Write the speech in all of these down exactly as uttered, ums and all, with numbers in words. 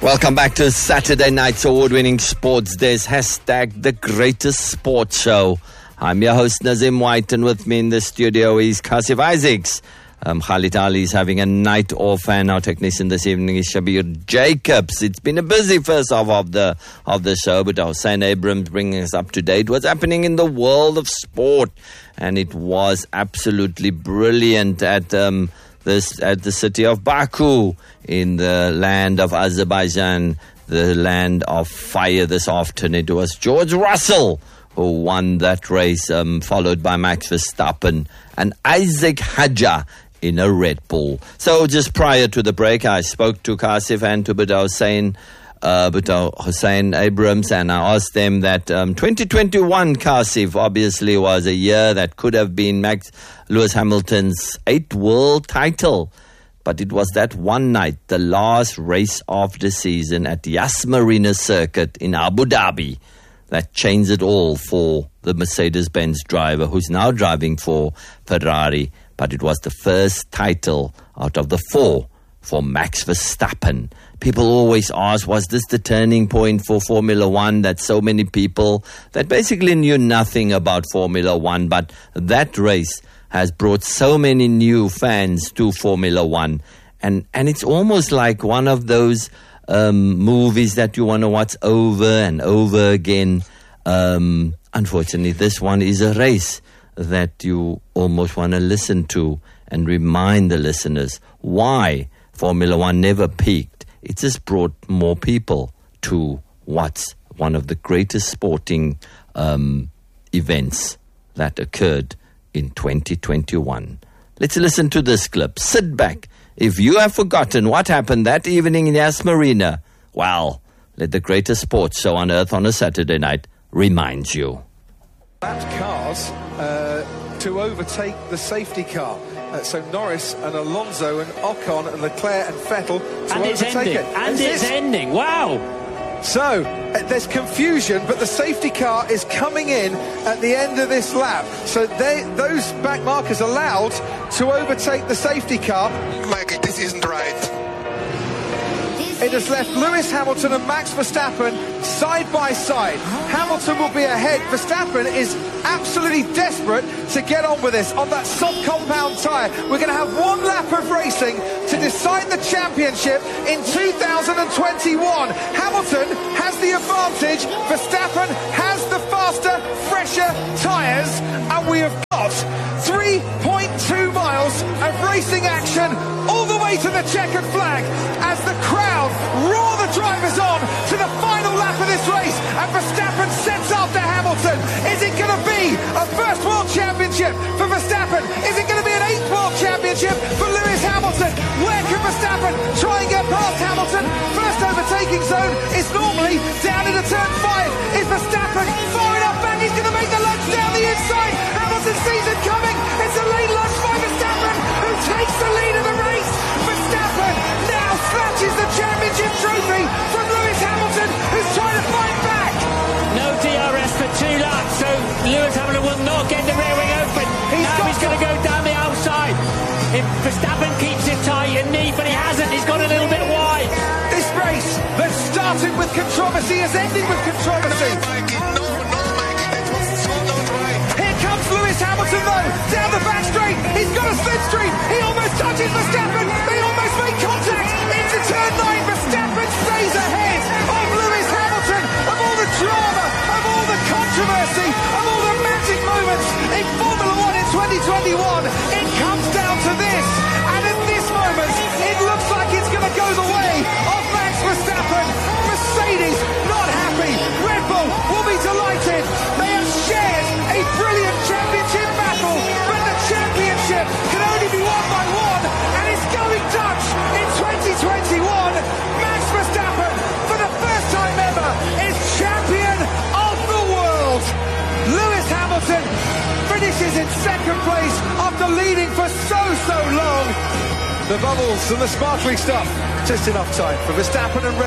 Welcome back to Saturday night's award-winning Sports Days. Hashtag the greatest sports show. I'm your host, Nazim White, and with me in the studio is Kasif Isaacs. Um, Khalid Ali is having a night off, and our technician this evening is Shabir Jacobs. It's been a busy first half of the of the show, but Hussein Abrams bringing us up to date. What's happening in the world of sport? And it was absolutely brilliant at um, this at the city of Baku in the land of Azerbaijan, the land of fire this afternoon. It was George Russell who won that race, um, followed by Max Verstappen and Isaac Hadjar in a Red Bull. So just prior to the break, I spoke to Kasif and to Bada Hussein, uh, Bada Hussein Abrams, and I asked them that um, twenty twenty-one, Kasif, obviously was a year that could have been Max Lewis Hamilton's eighth world title. But it was that one night, the last race of the season at the Yas Marina circuit in Abu Dhabi, that changed it all for the Mercedes-Benz driver who's now driving for Ferrari. But it was the first title out of the four for Max Verstappen. People always ask, was this the turning point for Formula One? That so many people that basically knew nothing about Formula One, but that race has brought so many new fans to Formula One. And, and it's almost like one of those um, movies that you want to watch over and over again. Um, unfortunately, this one is a race that you almost want to listen to and remind the listeners why Formula One never peaked. It just brought more people to what's one of the greatest sporting um, events that occurred in twenty twenty-one. Let's listen to this clip. Sit back. If you have forgotten what happened that evening in Yas Marina, well, let the greatest sports show on earth on a Saturday night remind you. That cars uh, to overtake the safety car. Uh, so Norris and Alonso and Ocon and Leclerc and Vettel to and it's overtake ending. it. And it's this? ending. Wow. So uh, there's confusion, but the safety car is coming in at the end of this lap. So they, those back markers allowed to overtake the safety car. Michael, this isn't right. It has left Lewis Hamilton and Max Verstappen side by side. Hamilton will be ahead. Verstappen is absolutely desperate to get on with this on that sub-compound tyre. We're going to have one lap of racing to decide the championship in two thousand twenty-one. Hamilton has the advantage. Verstappen has the faster, fresher tyres. And we have got three point two miles of racing action all the way to the checkered flag as the crowd roar the drivers on to the final lap of this race, and Verstappen sets after Hamilton. Is it going to be a first world championship for Verstappen? Is it going to be an eighth world championship for Lewis Hamilton? Where can Verstappen try and get past Hamilton? First overtaking zone is normally down into turn five. Is Verstappen far enough back? He's going to make the lunge down the inside. Hamilton sees it coming. It's a late lunge by Verstappen, who takes the lead of the race. Verstappen now snatches the championship trophy from Lewis Hamilton, who's trying to fight back. No D R S for two laps, so Lewis Hamilton will not get the rear wing open. He's now he's going to go down the outside. If Verstappen keeps it tight and neat, but he hasn't, he's gone a little bit wide. This race that started with controversy is ending with controversy. No, no, Michael, that was so not right. Here comes Lewis Hamilton though, down the back straight. He's got a slipstream. He almost touches Verstappen. They almost make contact into turn nine. Verstappen stays ahead of Lewis Hamilton. Of all the drama, of all the controversy, of all the magic moments in Formula One in twenty twenty-one, it comes down to this. And at this moment, it looks like it's going to go the way of Max Verstappen. Mercedes not happy. Red Bull will be delighted. They have shared a brilliant championship battle, but the championship can only be won by one, and it's going Dutch in twenty twenty-one. Max Verstappen, for the first time ever, is champion of the world. Lewis Hamilton finishes in second place after leading for so, so long. The bubbles and the sparkly stuff, just enough time for Verstappen and Red.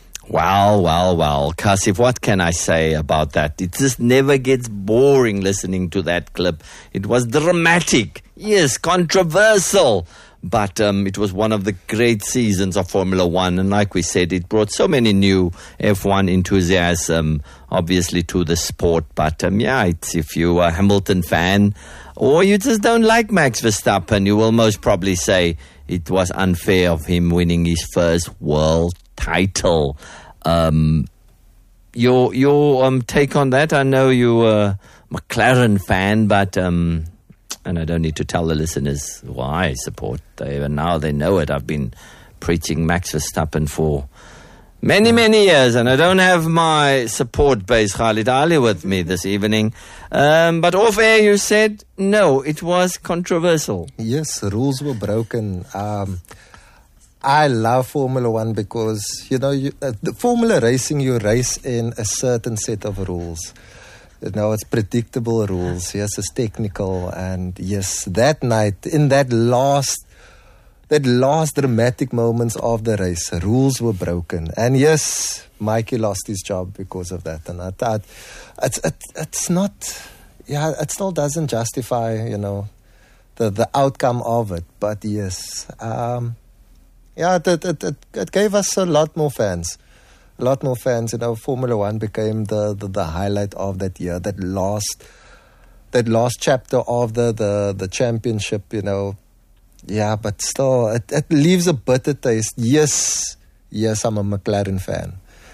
Well, well, well, Kasif, what can I say about that? It just never gets boring listening to that clip. It was dramatic, yes, controversial, but um, it was one of the great seasons of Formula One. And like we said, it brought so many new F one enthusiasts, um, obviously, to the sport. But um, yeah, it's, if you're a Hamilton fan or you just don't like Max Verstappen, you will most probably say it was unfair of him winning his first world title. Um, your your um, take on that? I know you're a McLaren fan, but um, and I don't need to tell the listeners why I support. They now they know it. I've been preaching Max Verstappen for many, many years, and I don't have my support base, Khalid Ali, with me this evening. Um, but off air, you said, no, it was controversial. Yes, rules were broken. Um, I love Formula One because, you know, you, uh, the Formula racing, you race in a certain set of rules. You know, it's predictable rules. Yes, it's technical. And yes, that night, in that last That last dramatic moments of the race, rules were broken. And yes, Mikey lost his job because of that. And I thought, it's, it, it's not, yeah, it still doesn't justify, you know, the, the outcome of it. But yes, um, yeah, it, it, it, it gave us a lot more fans. A lot more fans. You know, Formula One became the, the, the highlight of that year, that last, that last chapter of the, the, the championship, you know. Yeah, but still, it, it leaves a bitter taste. Yes, yes, I'm a McLaren fan.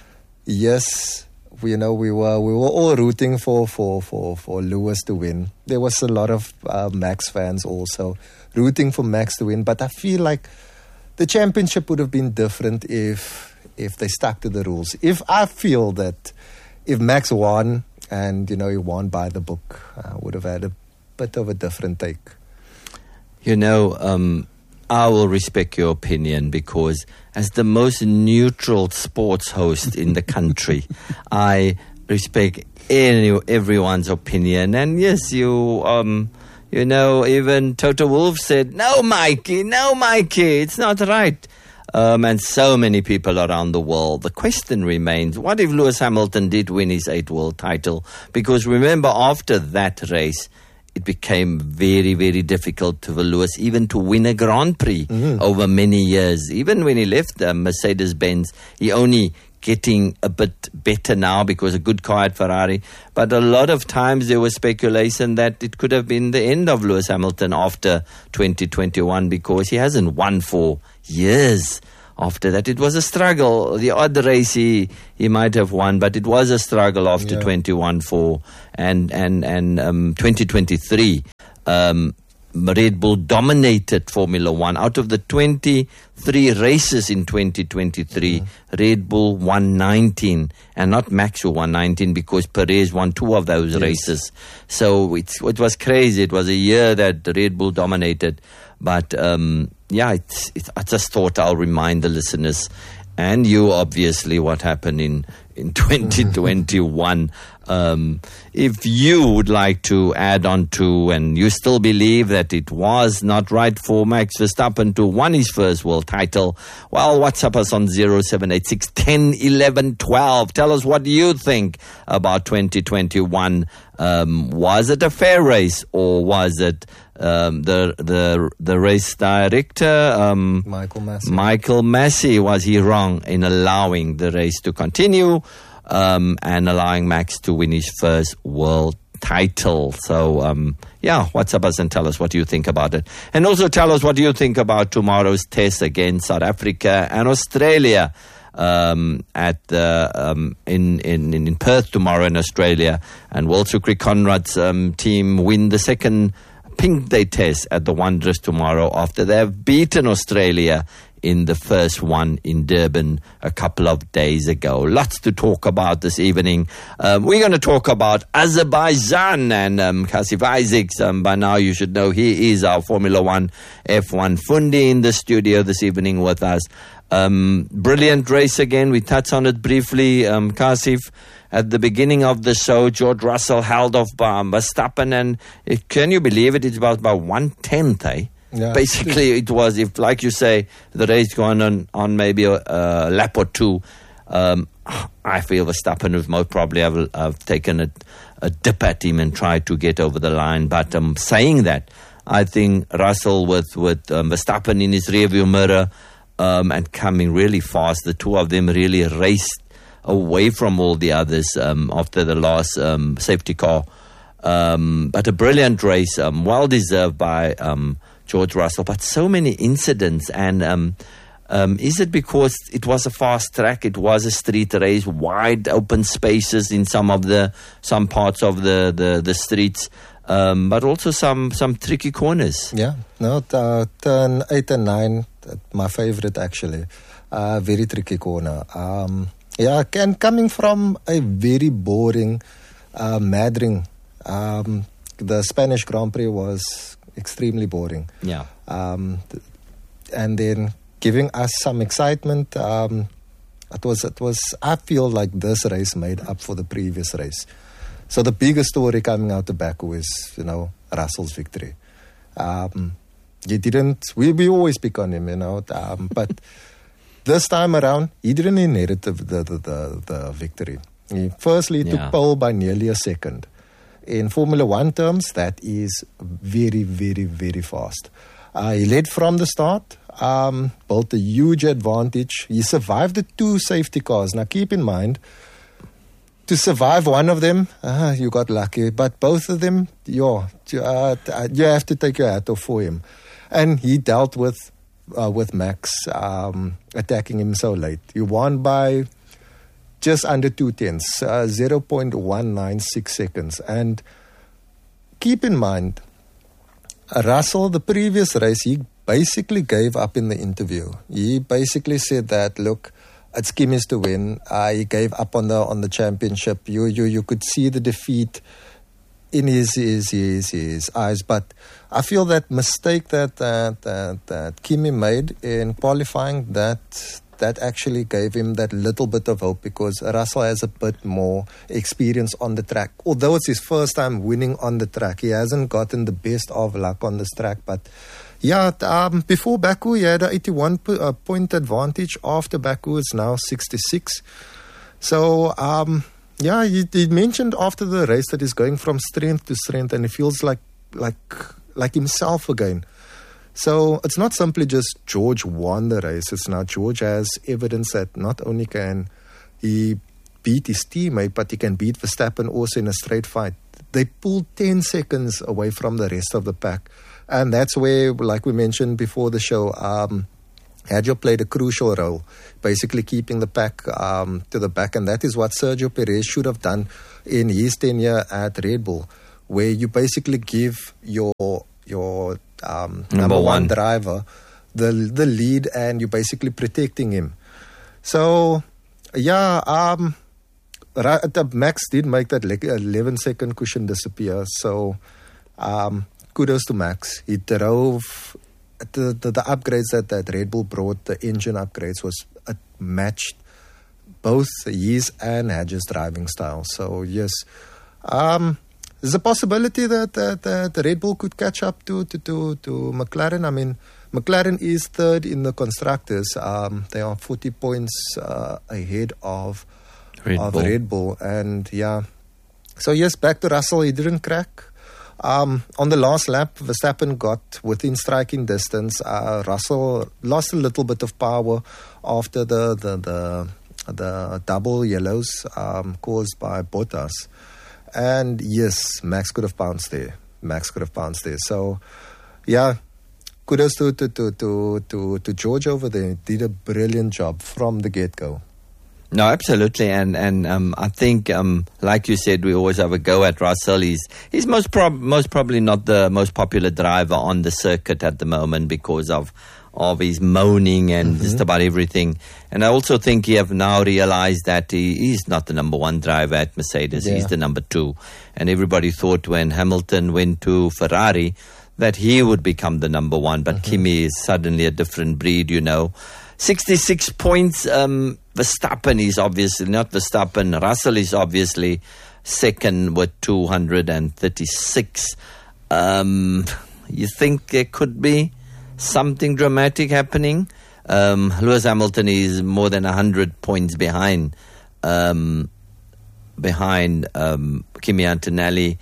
Yes, we, you know, we were we were all rooting for for, for, for Lewis to win. There was a lot of uh, Max fans also rooting for Max to win. But I feel like the championship would have been different if if they stuck to the rules. If I feel that if Max won and, you know, he won by the book, I would have had a bit of a different take. You know, um, I will respect your opinion because as the most neutral sports host in the country, I respect any, everyone's opinion. And yes, you, um, you know, even Toto Wolff said, no, Mikey, no, Mikey, it's not right. Um, and so many people around the world. The question remains, what if Lewis Hamilton did win his eighth world title? Because remember, after that race, it became very, very difficult for Lewis even to win a Grand Prix mm-hmm. over many years. Even when he left uh, Mercedes-Benz, he only getting a bit better now because a good car at Ferrari. But a lot of times there was speculation that it could have been the end of Lewis Hamilton after twenty twenty-one because he hasn't won for years. After that, it was a struggle. The odd race he, he might have won, but it was a struggle after yeah. twenty-one four and and and um, twenty twenty-three. Um, Red Bull dominated Formula One. Out of the twenty-three races in twenty twenty-three, mm-hmm. Red Bull won nineteen, and not Max who won nineteen because Perez won two of those yes. races. So it's, it was crazy. It was a year that Red Bull dominated. But um, yeah, it's, it's, I just thought I'll remind the listeners and you, obviously, what happened in, in twenty twenty-one. Um, if you would like to add on to, and you still believe that it was not right for Max Verstappen to win his first world title, well, WhatsApp us on zero seven eight six, one zero, eleven, twelve. Tell us what you think about twenty twenty-one. Um, was it a fair race, or was it um, the the the race director, um, Michael Massey. Michael Massey, was he wrong in allowing the race to continue? Um, and allowing Max to win his first world title. So, um, yeah, WhatsApp us and tell us what you think about it. And also tell us what you think about tomorrow's test against South Africa and Australia um, at the, um, in, in, in Perth tomorrow in Australia. And will Sukri Conrad's um, team win the second Pink Day test at the Wanderers tomorrow after they have beaten Australia in the first one in Durban a couple of days ago. Lots to talk about this evening. Um, we're going to talk about Azerbaijan and um, Kasif Isaacs. Um, by now you should know he is our Formula One F one Fundi in the studio this evening with us. Um, brilliant race again. We touched on it briefly. Um, Kasif, at the beginning of the show, George Russell held off by Verstappen, and it, can you believe it? It's about, about one-tenth, eh? Yeah. Basically, it was, if, like you say, the race going on, on maybe a, a lap or two, um, I feel Verstappen would most probably have, have taken a, a dip at him and tried to get over the line. But um, saying that, I think Russell with, with um, Verstappen in his rearview mirror um, and coming really fast. The two of them really raced away from all the others um, after the last um, safety car. Um, but a brilliant race, um, well deserved by um, George Russell. But so many incidents, and um, um, is it because it was a fast track? It was a street race, wide open spaces in some of the some parts of the the, the streets, um, but also some some tricky corners. Yeah, no, uh, turn eight and nine, my favorite actually, uh, very tricky corner. Um, yeah, and coming from a very boring uh, mad ring. Um, the Spanish Grand Prix was extremely boring. Yeah. Um, th- and then giving us some excitement. Um, it was, it was, I feel like this race made up for the previous race. So the biggest story coming out of Baku is, you know, Russell's victory. Um, he didn't, we, we always pick on him, you know, um, but this time around, he didn't inherit the, the, the, the, the victory. He firstly Yeah. took pole by nearly a second. In Formula One terms, that is very, very, very fast. Uh, he led from the start, um, built a huge advantage. He survived the two safety cars. Now, keep in mind, to survive one of them, uh, you got lucky. But both of them, yeah, uh, you have to take your hat off for him. And he dealt with uh, with Max um, attacking him so late. He won by just under two tenths, uh, zero point one nine six seconds. And keep in mind, Russell, the previous race, he basically gave up in the interview. He basically said that, look, it's Kimi's to win. Uh, he gave up on the on the championship. You you you could see the defeat in his his his, his eyes. But I feel that mistake that that that, that Kimi made in qualifying, that that actually gave him that little bit of hope, because Russell has a bit more experience on the track. Although it's his first time winning on the track, he hasn't gotten the best of luck on this track. But yeah, um, before Baku, he had an eighty-one point advantage. After Baku, it's now sixty-six. So, um, yeah, he, he mentioned after the race that he's going from strength to strength, and he feels like like like himself again. So it's not simply just George won the race. It's now George has evidence that not only can he beat his teammate, but he can beat Verstappen also in a straight fight. They pulled ten seconds away from the rest of the pack. And that's where, like we mentioned before the show, um, Adjo played a crucial role, basically keeping the pack um, to the back. And that is what Sergio Perez should have done in his tenure at Red Bull, where you basically give your your um, number, number one. one driver the the lead, and you're basically protecting him. So, yeah, um, Max did make that eleven second cushion disappear. So, um, kudos to Max. He drove the, the, the upgrades that, that Red Bull brought, the engine upgrades, was uh, matched both his and Hadge's driving style. So, yes, um, there's a possibility that, that, that Red Bull could catch up to, to, to, to McLaren. I mean, McLaren is third in the constructors. Um, they are forty points uh, ahead of Red, of Bull. Red Bull. And yeah, so yes, back to Russell. He didn't crack. Um, on the last lap, Verstappen got within striking distance. Uh, Russell lost a little bit of power after the the the, the double yellows um, caused by Bottas. And yes, Max could have bounced there. Max could have bounced there. So, yeah, kudos to to to to to, to George over there. He did a brilliant job from the get-go. No, absolutely, and and um, I think, um, like you said, we always have a go at Russell. He's he's most prob- most probably not the most popular driver on the circuit at the moment because of of his moaning and mm-hmm. just about everything. And I also think he have now realized that he is not the number one driver at Mercedes. Yeah. He's the number two. And everybody thought when Hamilton went to Ferrari that he would become the number one. But mm-hmm. Kimi is suddenly a different breed, you know. sixty-six points. Um, Verstappen is obviously not Verstappen. Russell is obviously second with two hundred thirty-six. Um, you think there could be something dramatic happening? Um, Lewis Hamilton is more than one hundred points behind um, behind um, Kimi Antonelli.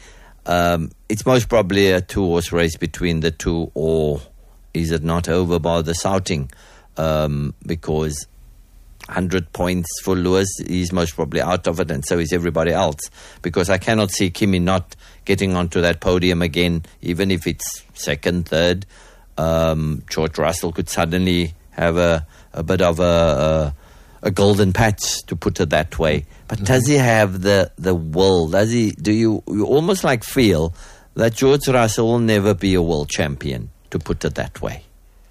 Um, it's most probably a two-horse race between the two, or is it not over by the Souting? Um, because one hundred points for Lewis, he's most probably out of it, and so is everybody else. Because I cannot see Kimi not getting onto that podium again, even if it's second, third. Um, George Russell could suddenly have a, a bit of a, a, a golden patch, to put it that way. But mm-hmm. does he have the, the will? Does he? Do you, you almost like feel that George Russell will never be a world champion, to put it that way?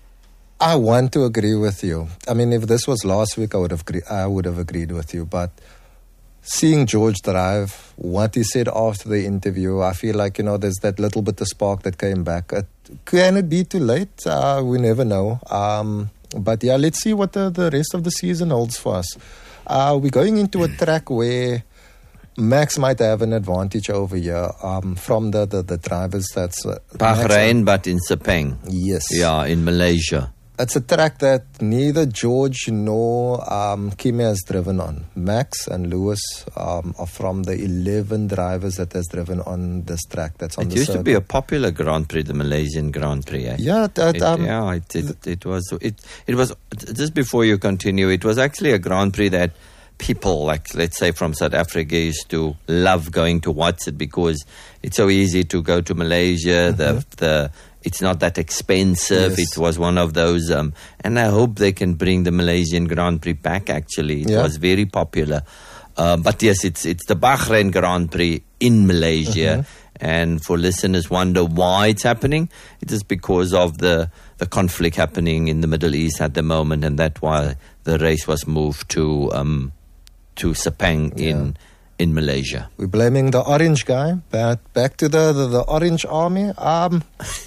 I want to agree with you. I mean, if this was last week, I would have agree- I would have agreed with you. But seeing George drive, what he said after the interview, I feel like, you know, there's that little bit of spark that came back. It, can it be too late? Uh, we never know. Um, but yeah, let's see what the, the rest of the season holds for us. Uh, we're going into a track where Max might have an advantage over here um, from the, the, the drivers. That's uh, Bahrain, but in Sepang. Yes. Yeah, in Malaysia. It's a track that neither George nor um, Kimi has driven on. Max and Lewis um, are from the eleven drivers that has driven on this track. That's on it the used circuit. to be a popular Grand Prix, the Malaysian Grand Prix. Eh? Yeah, that, it, um, yeah, it, it, it was. It it was just before you continue. It was actually a Grand Prix that people, like let's say from South Africa, used to love going to watch it because it's so easy to go to Malaysia. Mm-hmm. The the It's not that expensive. Yes. It was one of those, um, and I hope they can bring the Malaysian Grand Prix back. Actually, it yeah. was very popular. Uh, but yes, it's it's the Bahrain Grand Prix in Malaysia, mm-hmm. and for listeners wonder why it's happening, it is because of the the conflict happening in the Middle East at the moment, and that's why the race was moved to um, to Sepang yeah. in. in Malaysia. We're blaming the orange guy, but back to the, the, the orange army. Um,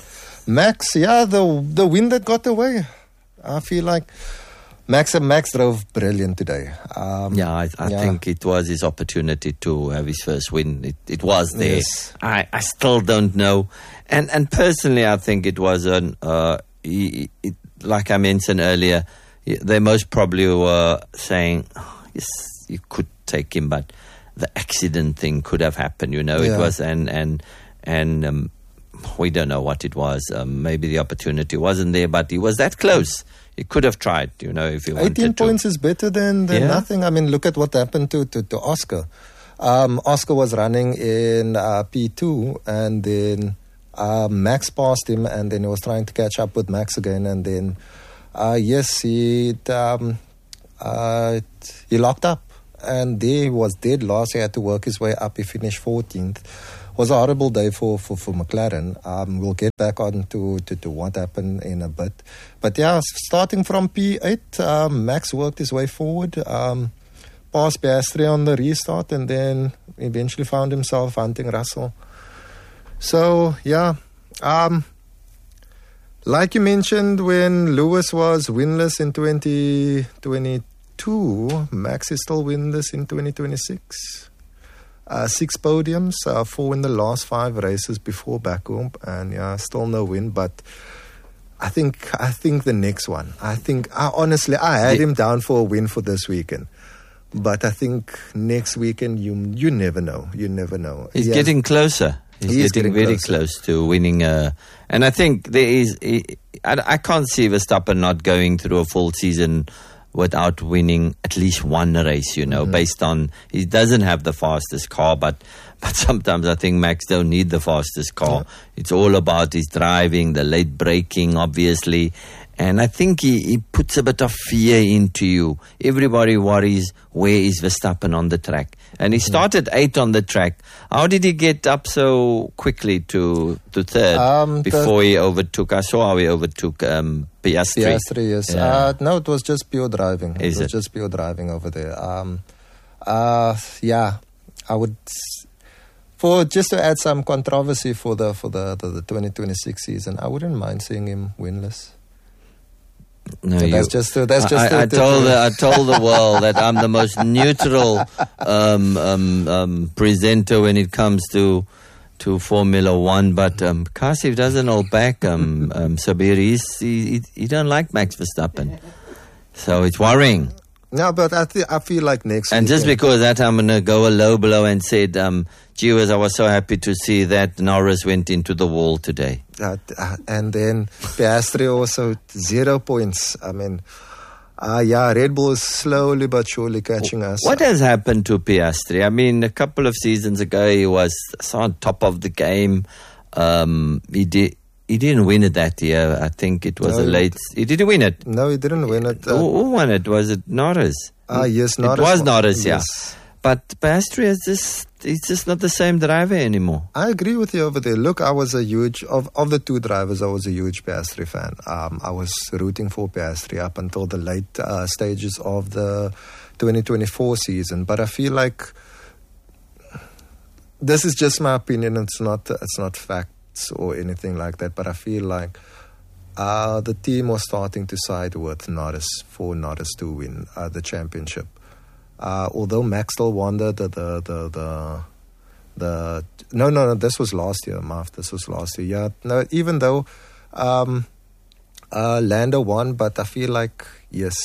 Max, yeah, the the win that got away. I feel like Max and Max drove brilliant today. Um, yeah, I, I yeah. think it was his opportunity to have his first win. It, it was there. Yes. I, I still don't know. And and personally, I think it was an, uh, it, it, like I mentioned earlier, they most probably were saying, oh, yes, you could take him, but the accident thing could have happened, you know. Yeah. It was, and and and um, we don't know what it was. Um, maybe the opportunity wasn't there, but he was that close. He could have tried, you know, if he wanted to. eighteen points is better than, than yeah. nothing. I mean, look at what happened to to, to Oscar. Um, Oscar was running in uh, P two, and then uh, Max passed him, and then he was trying to catch up with Max again, and then uh, yes, he um, uh, he locked up. And there he was dead last. He had to work his way up. He finished fourteenth. It was a horrible day for, for, for McLaren. Um, we'll get back on to, to, to what happened in a bit. But yeah, starting from P eight, um, Max worked his way forward, um, passed Piastri on the restart, and then eventually found himself hunting Russell. So, yeah. Um, like you mentioned, when Lewis was winless in twenty twenty-two, Two, Max is still winless in twenty twenty-six. Uh, six podiums, uh, four in the last five races before Baku, and yeah, still no win. But I think I think the next one. I think I, honestly, I had him down for a win for this weekend. But I think next weekend, you you never know. You never know. He's he getting has, closer. He's he getting, getting very closer. close to winning. A, and I think there is. I, I can't see Verstappen not going through a full season without winning at least one race, you know, mm-hmm. based on, he doesn't have the fastest car, but but sometimes I think Max don't need the fastest car. Yeah. It's all about his driving, the late braking, obviously. And I think he, he puts a bit of fear into you. Everybody worries, where is Verstappen on the track? And he started mm-hmm. eight on the track. How did he get up so quickly to, to third um, before he overtook? I saw how he overtook um, Piastri. Piastri, yes. Yeah. Uh, no, it was just pure driving. Is it was it? just pure driving over there. Um, uh, yeah, I would... For just to add some controversy for the for the, the, the twenty twenty-six season, I wouldn't mind seeing him winless. No, so you, that's just to, that's just. I, to, I to, told to, the, I told the world that I'm the most neutral um, um, um, presenter when it comes to to Formula One. But um, Kasif doesn't hold back. Um, um, Sabir, he's, he he don't like Max Verstappen, so it's worrying. No, but I th- I feel like next And weekend, just because that, I'm going to go a low blow and said, um, gee whiz, I was so happy to see that Norris went into the wall today. Uh, uh, and then Piastri also zero points. I mean, uh, yeah, Red Bull is slowly but surely catching us. What has happened to Piastri? I mean, a couple of seasons ago, he was on top of the game. Um, he did. He didn't win it that year. I think it was No, a late. He didn't win it. No, he didn't win it. Uh, who, who won it? Was it Norris? Ah, yes, Norris. It was won. Norris, yeah. Yes. But Piastri is just, he's just not the same driver anymore. I agree with you over there. Look, I was a huge, of, of the two drivers, I was a huge Piastri fan. Um, I was rooting for Piastri up until the late uh, stages of the twenty twenty-four season. But I feel like this is just my opinion. It's not, it's not facts or anything like that. But I feel like uh, the team was starting to side with Norris for Norris to win uh, the championship. Uh, although Max still won the the the the, the The no no no this was last year, Marv. This was last year. Yeah, no. Even though um, uh, Lando won, but I feel like yes,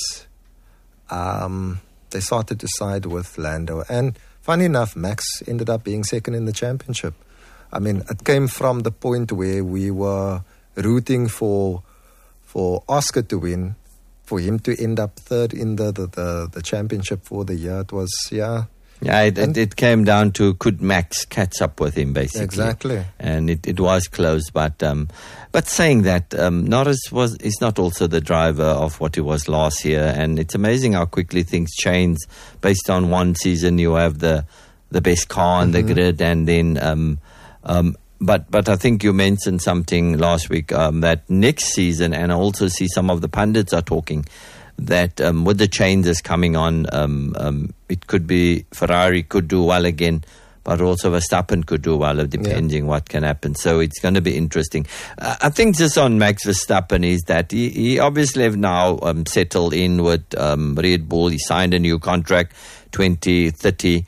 um, they started to side with Lando. And funny enough, Max ended up being second in the championship. I mean, it came from the point where we were rooting for for Oscar to win, for him to end up third in the the, the, the championship for the year. It was yeah. Yeah, it, it, it came down to could Max catch up with him, basically. Exactly. And it, it was close, but um, but saying that, um, Norris was is not also the driver of what he was last year, and it's amazing how quickly things change. Based on one season, you have the the best car on mm-hmm. the grid, and then um, um, but but I think you mentioned something last week um, that next season, and I also see some of the pundits are talking that um, with the changes coming on, um, um, it could be Ferrari could do well again, but also Verstappen could do well, depending yeah. what can happen. So it's going to be interesting. Uh, I think just on Max Verstappen is that he, he obviously have now um, settled in with um, Red Bull. He signed a new contract, twenty thirty,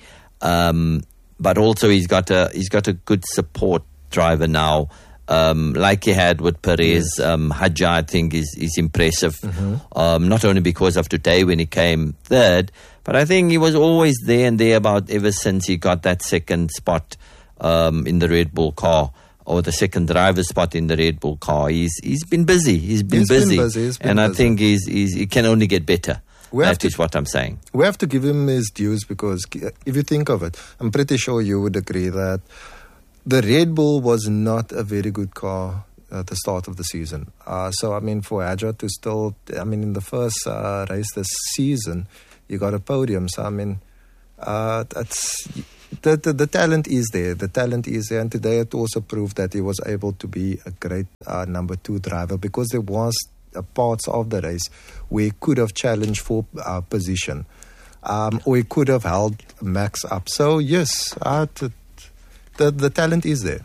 um, but also he's got a he's got a good support driver now. Um, like he had with Perez, yes. um, Hadja, I think, is, is impressive. Mm-hmm. Um, not only because of today when he came third, but I think he was always there and there about ever since he got that second spot um, in the Red Bull car, or the second driver spot in the Red Bull car. He's he's been busy. He's been he's busy, been busy. He's been and busy. I think he's, he's he can only get better. We that to, is what I'm saying. We have to give him his dues, because if you think of it, I'm pretty sure you would agree that the Red Bull was not a very good car at the start of the season. Uh, so, I mean, for Hadja to still, I mean, in the first uh, race this season, you got a podium. So, I mean, uh, that's the, the the talent is there. The talent is there. And today it also proved that he was able to be a great uh, number two driver, because there was uh, parts of the race where he could have challenged for uh, position. Um, or he could have held Max up. So, yes, uh, t- The, the talent is there.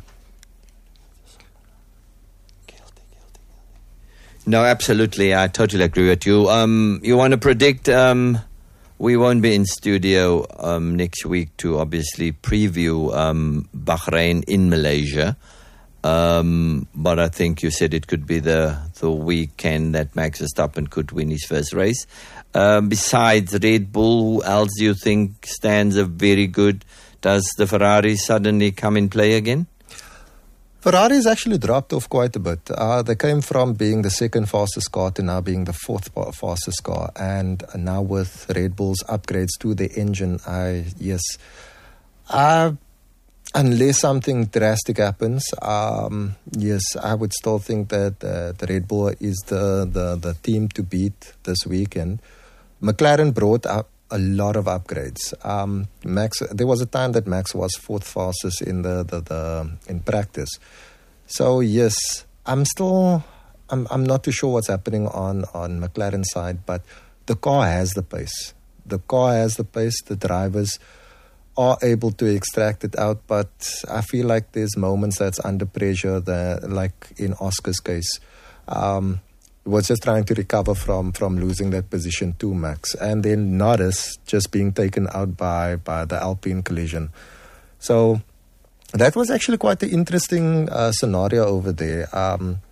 No, absolutely. I totally agree with you. Um, you want to predict um, we won't be in studio um, next week to obviously preview um, Bahrain in Malaysia. Um, but I think you said it could be the, the weekend that Max Verstappen could win his first race. Um, besides Red Bull, who else do you think stands a very good? Does the Ferrari suddenly come in play again? Ferrari's actually dropped off quite a bit. Uh, they came from being the second fastest car to now being the fourth fastest car. And now with Red Bull's upgrades to the engine, I yes, uh, unless something drastic happens, um, yes, I would still think that uh, the Red Bull is the, the, the team to beat this weekend. McLaren brought up a lot of upgrades. Um, Max, there was a time that Max was fourth fastest in the, the, the in practice. So yes, I'm still, I'm I'm not too sure what's happening on on McLaren's side, but the car has the pace. The car has the pace. The drivers are able to extract it out, but I feel like there's moments that's under pressure. That, like in Oscar's case. Um, was just trying to recover from, from losing that position to Max. And then Norris just being taken out by, by the Alpine collision. So that was actually quite an interesting uh, scenario over there. Um,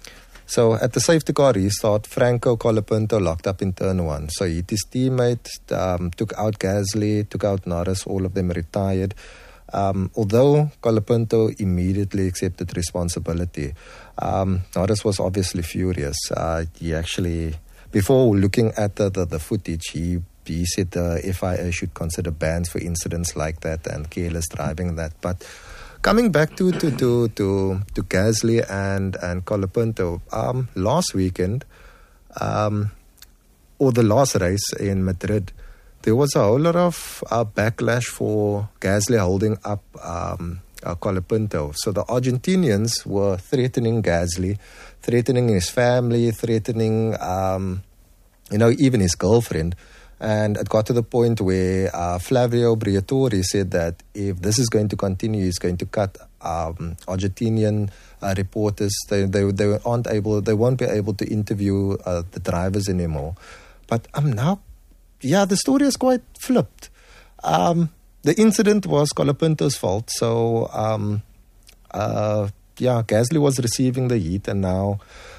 So at the safety car restart, Franco Colapinto locked up in turn one. So he hit his teammate, um, took out Gasly, took out Norris, all of them retired. Um, although Colapinto immediately accepted responsibility, um, Norris was obviously furious. Uh, he actually, before looking at the, the, the footage, he, he said the F I A should consider bans for incidents like that and careless driving and that. But coming back to to to to, to Gasly and and Colapinto, um, last weekend, um, or the last race in Madrid, there was a whole lot of uh, backlash for Gasly holding up um, uh, Colapinto. So the Argentinians were threatening Gasly, threatening his family, threatening, um, you know, even his girlfriend. And it got to the point where uh, Flavio Briatore said that if this is going to continue, he's going to cut um, Argentinian uh, reporters. They, they they aren't able, they won't be able to interview uh, the drivers anymore. But I'm now, yeah, the story is quite flipped. Um, the incident was Colapinto's fault. So, um, uh, yeah, Gasly was receiving the heat, and now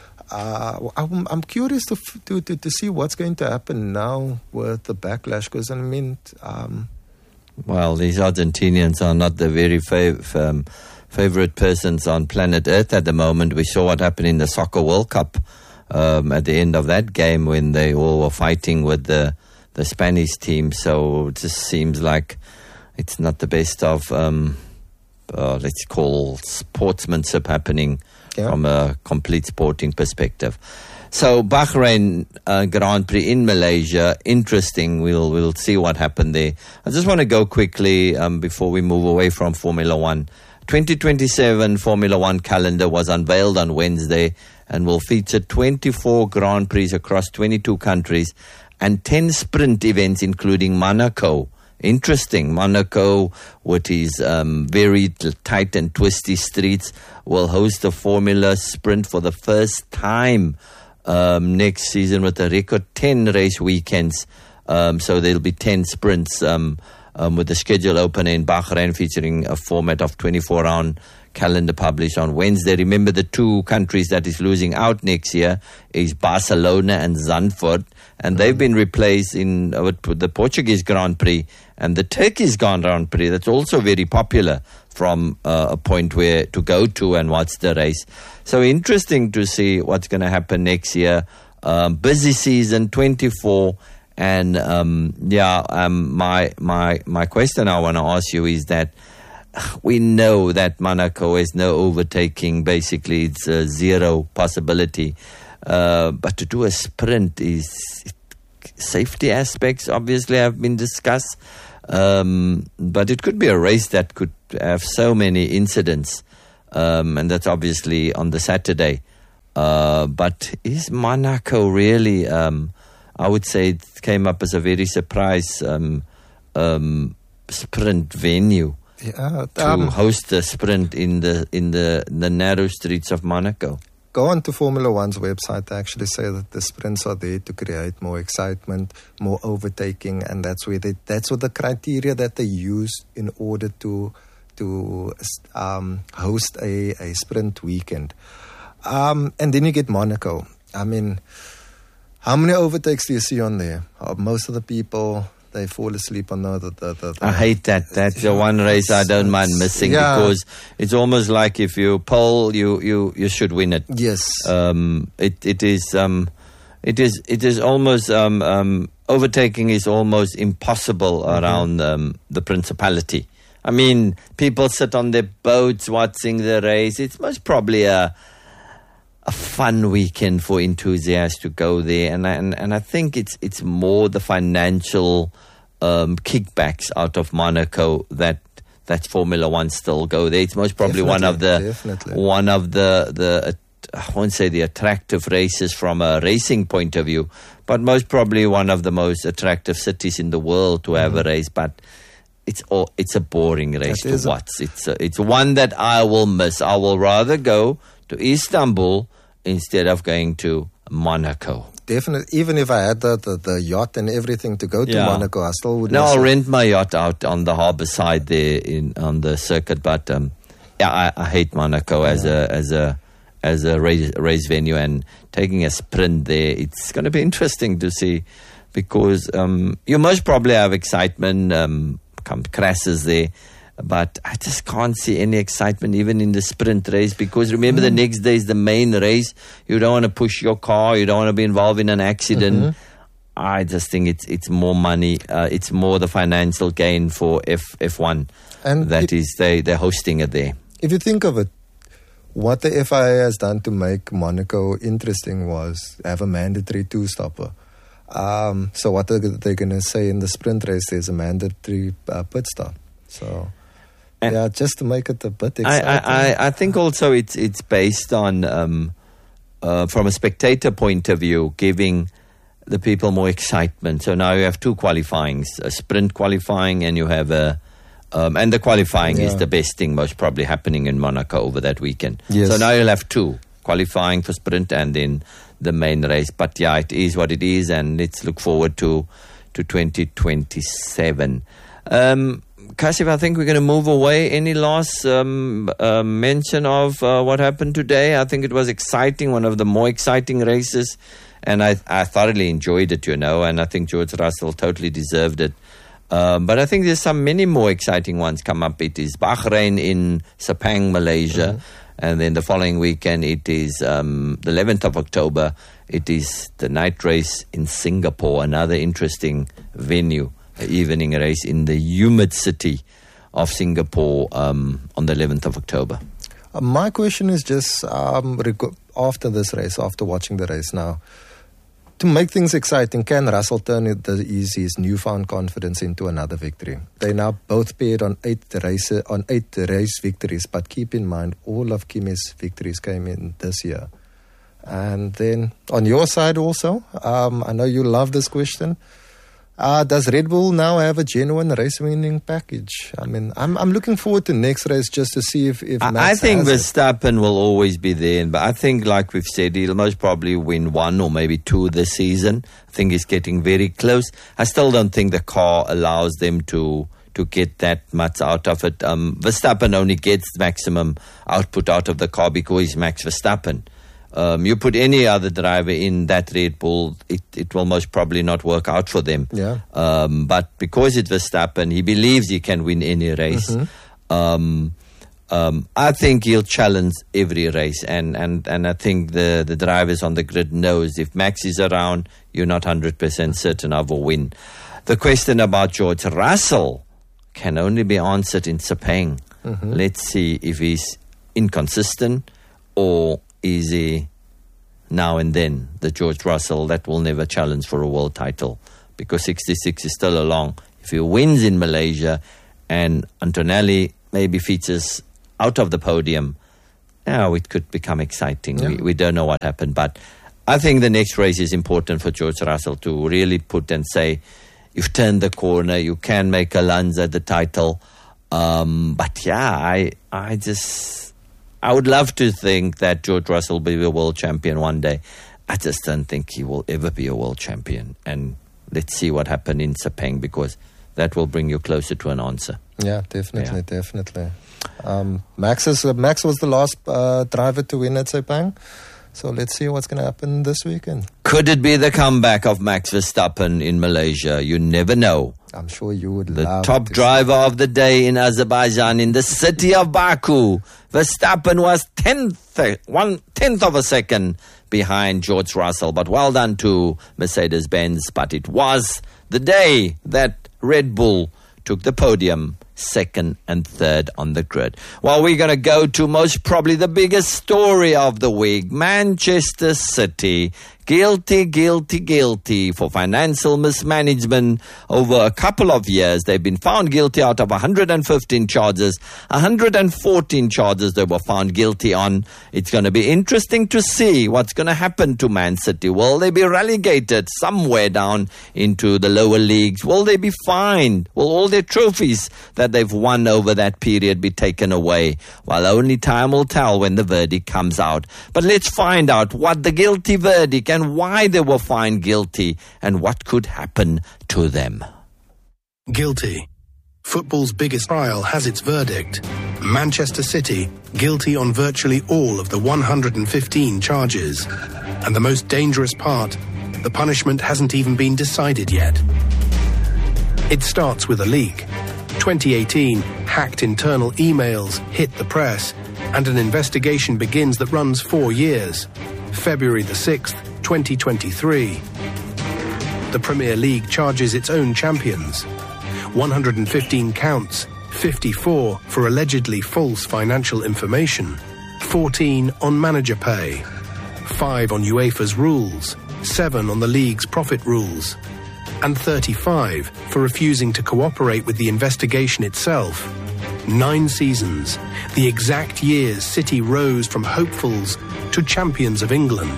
uh, I'm, I'm curious to, to to to see what's going to happen now with the backlash. Because I mean, um, well, these Argentinians are not the very fav- um, favorite persons on planet Earth at the moment. We saw what happened in the Soccer World Cup um, at the end of that game when they all were fighting with the the Spanish team. So it just seems like it's not the best of, um, uh, let's call sportsmanship happening yeah. from a complete sporting perspective. So Bahrain uh, Grand Prix in Malaysia, interesting. We'll we'll see what happened there. I just want to go quickly um, before we move away from Formula One. twenty twenty-seven Formula One calendar was unveiled on Wednesday and will feature twenty-four Grand Prix across twenty-two countries and ten sprint events, including Monaco. Interesting. Monaco, with his um, very tight and twisty streets, will host a Formula Sprint for the first time um, next season with a record ten race weekends. Um, so there'll be ten sprints um, um, with the schedule opener in Bahrain, featuring a format of twenty-four round calendar published on Wednesday. Remember, the two countries that is losing out next year is Barcelona and Zandvoort, and they've been replaced in uh, the Portuguese Grand Prix and the Turkish Grand Prix. That's also very popular from uh, a point where to go to and watch the race. So interesting to see what's going to happen next year. Um, busy season, twenty-four, and um, yeah, um, my my my question I want to ask you is that we know that Monaco has no overtaking. Basically, it's a zero possibility. Uh, but to do a sprint is safety aspects obviously have been discussed. Um, but it could be a race that could have so many incidents. Um, and that's obviously on the Saturday. Uh, but is Monaco really, um, I would say it came up as a very surprise um, um, sprint venue. Yeah, to um, host a sprint in the in the, the narrow streets of Monaco. Go on to Formula One's website. They actually say that the sprints are there to create more excitement, more overtaking, and that's where they, that's what the criteria that they use in order to to um, host a, a sprint weekend. Um, and then you get Monaco. I mean, how many overtakes do you see on there? Uh, most of the people, they fall asleep on the, the, the, the I hate that. That's the one race I don't mind missing yeah. because it's almost like if you pole, you, you, you should win it. Yes. Um, it it is um, it is it is almost um, um, overtaking is almost impossible mm-hmm. around um, the Principality. I mean, people sit on their boats watching the race. It's most probably a a fun weekend for enthusiasts to go there, and and and I think it's it's more the financial um, kickbacks out of Monaco that that Formula One still go there. It's most probably definitely, one of the definitely. one of the the I won't say the attractive races from a racing point of view, but most probably one of the most attractive cities in the world to have mm-hmm. a race. But it's all, it's a boring race to watch. A- it's a, it's one that I will miss. I will rather go to Istanbul instead of going to Monaco. Definitely. Even if I had the, the, the yacht and everything to go to yeah. Monaco, I still would. No, I'll rent my yacht out on the harbour side there in on the circuit. But um, yeah, I, I hate Monaco yeah. as a as a as a race, race venue, and taking a sprint there, it's going to be interesting to see, because um, you most probably have excitement, um, come crashes there, but I just can't see any excitement even in the sprint race, because remember mm. the next day is the main race. You don't want to push your car, you don't want to be involved in an accident. Mm-hmm. I just think it's it's more money, uh, it's more the financial gain for F F1, and that it, is they they're hosting it there. If you think of it, what the F I A has done to make Monaco interesting was have a mandatory two-stopper. Um, so what are they going to say in the sprint race? There's a mandatory uh, pit stop. So, and yeah, just to make it a bit exciting. I, I, I think also it's it's based on, um, uh, from a spectator point of view, giving the people more excitement. So now you have two qualifyings, a sprint qualifying, and you have a... Um, and the qualifying yeah. is the best thing most probably happening in Monaco over that weekend. Yes. So now you'll have two, qualifying for sprint and then the main race. But yeah, it is what it is, and let's look forward to to twenty twenty-seven. Um, Kashif, I think we're going to move away. Any last um, uh, mention of uh, what happened today? I think it was exciting, one of the more exciting races, and I, I thoroughly enjoyed it, you know, and I think George Russell totally deserved it. Um, but I think there's some many more exciting ones come up. It is Bahrain in Sepang, Malaysia. Mm-hmm. And then the following weekend, it is um, the eleventh of October. It is the night race in Singapore, another interesting venue, an evening race in the humid city of Singapore um, on the eleventh of October. Uh, my question is just um, after this race, after watching the race now, to make things exciting, can Russell turn it the his newfound confidence into another victory? They now both paired on eight races, on eight race victories, but keep in mind all of Kimi's victories came in this year. And then on your side also, um, I know you love this question. Uh, does Red Bull now have a genuine race-winning package? I mean, I'm I'm looking forward to next race just to see if, if Max I think has Verstappen it. will always be there, but I think, like we've said, he'll most probably win one or maybe two this season. I think he's getting very close. I still don't think the car allows them to to get that much out of it. Um, Verstappen only gets maximum output out of the car because he's Max Verstappen. Um, you put any other driver in that Red Bull, it, it will most probably not work out for them. Yeah. Um, but because it's Verstappen, he believes he can win any race. Mm-hmm. Um, um, I think he'll challenge every race, and, and, and I think the, the drivers on the grid knows if Max is around, you're not one hundred percent certain of a win. The question about George Russell can only be answered in Sepang. Mm-hmm. Let's see if he's inconsistent or easy now and then, the George Russell that will never challenge for a world title, because sixty-six is still along. If he wins in Malaysia and Antonelli maybe features out of the podium, now it could become exciting. Yeah. We, we don't know what happened, but I think the next race is important for George Russell to really put and say, you've turned the corner, you can make a lunge at the title. Um, but yeah, I I just... I would love to think that George Russell will be a world champion one day. I just don't think he will ever be a world champion. And let's see what happened in Sepang, because that will bring you closer to an answer. Yeah, definitely, yeah. definitely. Um, Max, is, uh, Max was the last uh, driver to win at Sepang. So let's see what's going to happen this weekend. Could it be the comeback of Max Verstappen in Malaysia? You never know. I'm sure you would the love The top driver of the day in Azerbaijan, in the city of Baku. Verstappen was tenth, one tenth of a second behind George Russell. But well done to Mercedes-Benz. But it was the day that Red Bull took the podium, second and third on the grid. Well, we're going to go to most probably the biggest story of the week. Manchester City, guilty, guilty, guilty for financial mismanagement over a couple of years. They've been found guilty out of one hundred fifteen charges. one hundred fourteen charges they were found guilty on. It's going to be interesting to see what's going to happen to Man City. Will they be relegated somewhere down into the lower leagues? Will they be fined? Will all their trophies that they've won over that period be taken away? Well, only time will tell when the verdict comes out. But let's find out what the guilty verdict and why they were found guilty and what could happen to them. Guilty. Football's biggest trial has its verdict. Manchester City guilty on virtually all of the one hundred fifteen charges. And the most dangerous part, the punishment hasn't even been decided yet. It starts with a leak. twenty eighteen, hacked internal emails hit the press, and an investigation begins that runs four years. February the sixth, twenty twenty-three. The Premier League charges its own champions. one hundred fifteen counts, fifty-four for allegedly false financial information, fourteen on manager pay, five on UEFA's rules, seven on the league's profit rules, and thirty-five for refusing to cooperate with the investigation itself. Nine seasons, the exact years City rose from hopefuls to champions of England.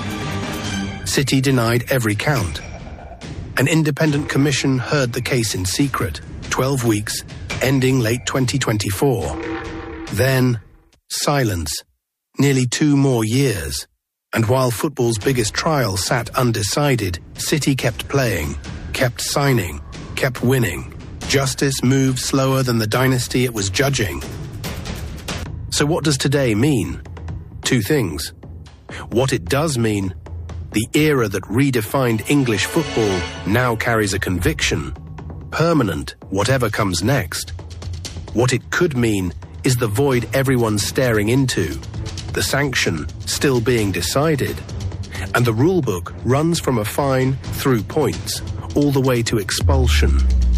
City denied every count. An independent commission heard the case in secret, twelve weeks, ending late twenty twenty-four. Then, silence, nearly two more years. And while football's biggest trial sat undecided, City kept playing, kept signing, kept winning. Justice moved slower than the dynasty it was judging. So what does today mean? Two things. What it does mean, the era that redefined English football now carries a conviction, permanent, whatever comes next. What it could mean is the void everyone's staring into, the sanction still being decided, and the rulebook runs from a fine through points, all the way to expulsion.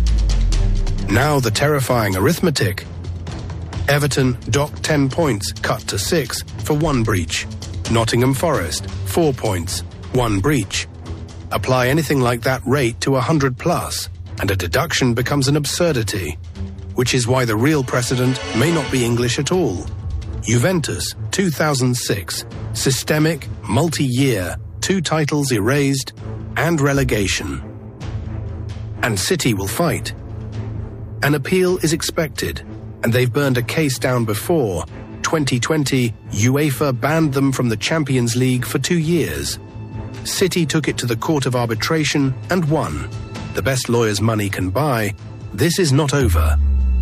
Now the terrifying arithmetic. Everton docked ten points, cut to six for one breach. Nottingham Forest, four points, one breach. Apply anything like that rate to one hundred plus, and a deduction becomes an absurdity, which is why the real precedent may not be English at all. Juventus, two thousand six, systemic, multi-year, two titles erased, and relegation. And City will fight. An appeal is expected, and they've burned a case down before. twenty twenty, UEFA banned them from the Champions League for two years. City took it to the Court of Arbitration and won. The best lawyer's money can buy. This is not over.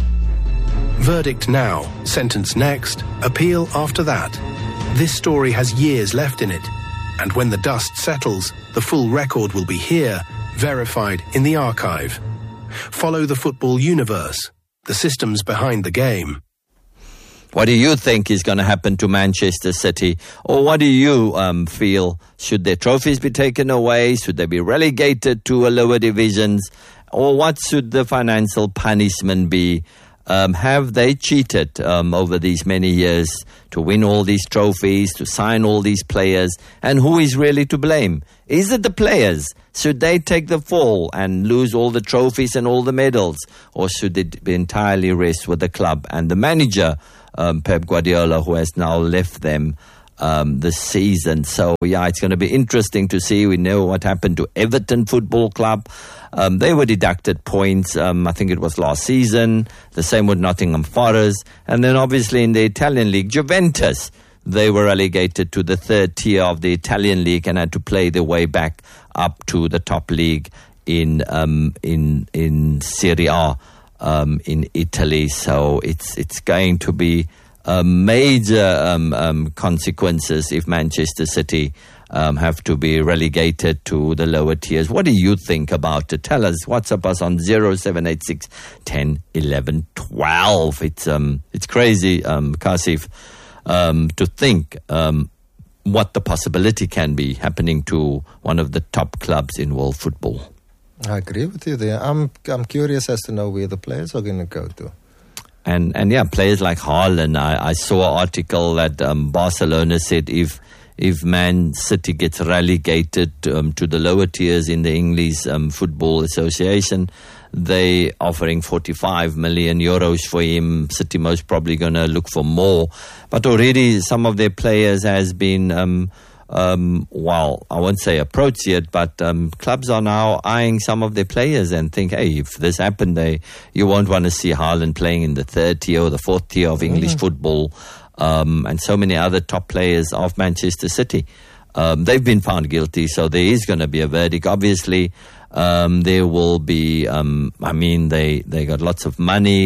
Verdict now, sentence next, appeal after that. This story has years left in it, and when the dust settles, the full record will be here, verified in the archive. Follow the football universe, the systems behind the game. What do you think is going to happen to Manchester City? Or what do you um, feel? Should their trophies be taken away? Should they be relegated to a lower divisions? Or what should the financial punishment be? Um, have they cheated um, over these many years to win all these trophies, to sign all these players? And who is really to blame? Is it the players? Should they take the fall and lose all the trophies and all the medals? Or should it be entirely rest with the club and the manager, um, Pep Guardiola, who has now left them um, this season? So, yeah, it's going to be interesting to see. We know what happened to Everton Football Club. Um, they were deducted points, um, I think it was last season. The same with Nottingham Forest. And then obviously in the Italian league, Juventus, they were relegated to the third tier of the Italian league and had to play their way back up to the top league in um, in in Serie A um, in Italy. So it's it's going to be uh, major um, um, consequences if Manchester City Um, have to be relegated to the lower tiers. What do you think about it? Tell us. WhatsApp us on zero seven eight six, one zero, one one, one two. It's um, it's crazy, um, Kasif, um, to think um, what the possibility can be happening to one of the top clubs in world football. I agree with you there. I'm I'm curious as to know where the players are going to go to. And and yeah, players like Haaland. I, I saw an article that um, Barcelona said if If Man City gets relegated um, to the lower tiers in the English um, Football Association, they offering forty-five million euros for him. City most probably going to look for more. But already some of their players has been, um, um, well, I won't say approached yet, but um, clubs are now eyeing some of their players and think, hey, if this happened, they, you won't want to see Haaland playing in the third tier or the fourth tier of English mm-hmm. football. Um, and so many other top players of Manchester City. Um, they've been found guilty, so there is going to be a verdict. Obviously, um, there will be, um, I mean, they, they got lots of money.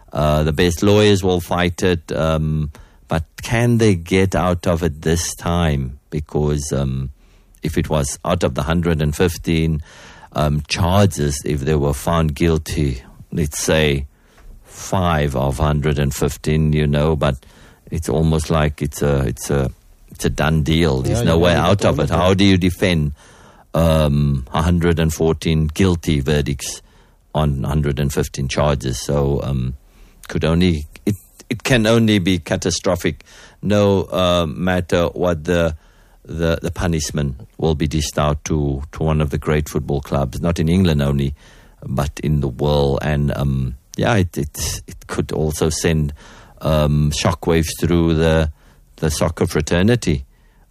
Uh, the best lawyers will fight it. Um, but can they get out of it this time? Because um, if it was out of the one hundred fifteen um, charges, if they were found guilty, let's say five of one hundred fifteen, you know, but it's almost like it's a it's a it's a done deal. There's Yeah, no you way know, out of it. How do you defend um, one hundred fourteen guilty verdicts on one hundred fifteen charges? So um, could only it it can only be catastrophic, no uh, matter what the the the punishment will be dished out to to one of the great football clubs, not in England only, but in the world. And um, yeah, it, it it could also send um, shockwaves through the the soccer fraternity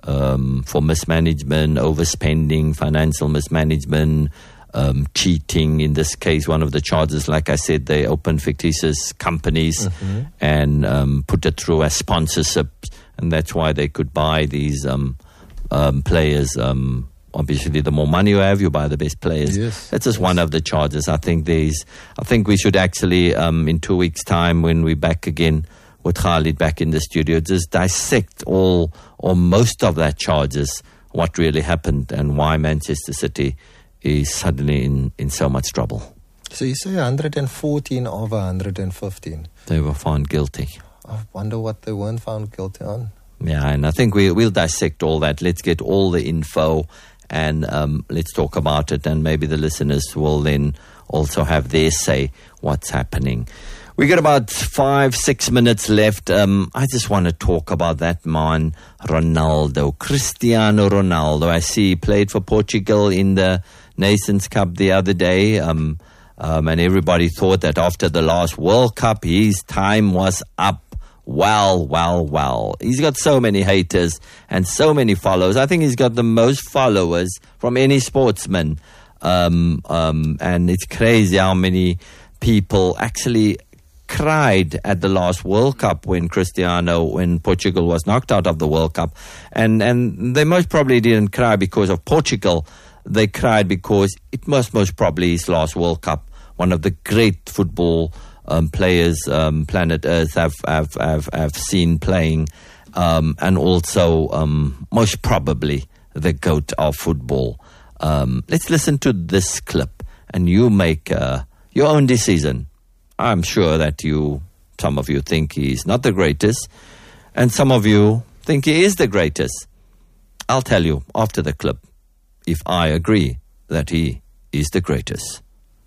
um, for mismanagement, overspending, financial mismanagement, um, cheating. In this case, one of the charges, like I said, they opened fictitious companies mm-hmm. and um, put it through as sponsorship, and that's why they could buy these um, um, players. Um, obviously, the more money you have, you buy the best players. Yes. That's just yes. one of the charges. I think there's. I think we should actually, um, in two weeks' time, when we're back again with Khalid back in the studio, just dissect all or most of that charges, what really happened and why Manchester City is suddenly in, in so much trouble. So you say one hundred fourteen over one hundred fifteen. They were found guilty. I wonder what they weren't found guilty on. Yeah, and I think we, we'll dissect all that. Let's get all the info and um, let's talk about it, and maybe the listeners will then also have their say what's happening. We got about five, six minutes left. Um, I just want to talk about that man, Ronaldo, Cristiano Ronaldo. I see he played for Portugal in the Nations Cup the other day, um, um, and everybody thought that after the last World Cup, his time was up. Well, well, well. He's got so many haters and so many followers. I think he's got the most followers from any sportsman, um, um, and it's crazy how many people actually cried at the last World Cup when Cristiano, when Portugal was knocked out of the World Cup. And, and they most probably didn't cry because of Portugal. They cried because it was most probably his last World Cup. One of the great football um, players um, planet Earth have, have, have, have seen playing. Um, and also um, most probably the GOAT of football. Um, let's listen to this clip and you make uh, your own decision. I'm sure that you, some of you think he's not the greatest, and some of you think he is the greatest. I'll tell you after the clip if I agree that he is the greatest.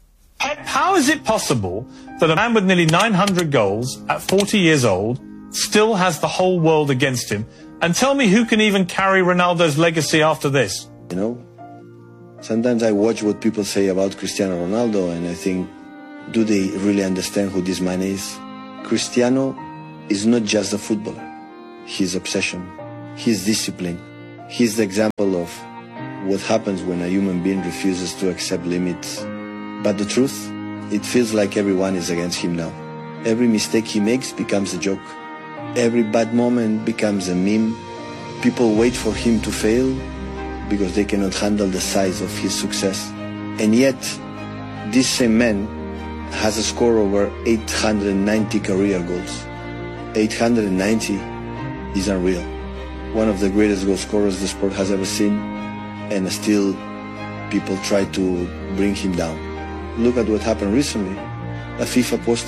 How is it possible that a man with nearly nine hundred goals at forty years old still has the whole world against him? And tell me who can even carry Ronaldo's legacy after this? You know, sometimes I watch what people say about Cristiano Ronaldo and I think, do they really understand who this man is? Cristiano is not just a footballer. His obsession, his discipline. He's the example of what happens when a human being refuses to accept limits. But the truth, it feels like everyone is against him now. Every mistake he makes becomes a joke. Every bad moment becomes a meme. People wait for him to fail because they cannot handle the size of his success. And yet, this same man has a score over eight hundred ninety career goals. eight hundred ninety is unreal. One of the greatest goal scorers the sport has ever seen, and still people try to bring him down. Look at what happened recently. A FIFA poster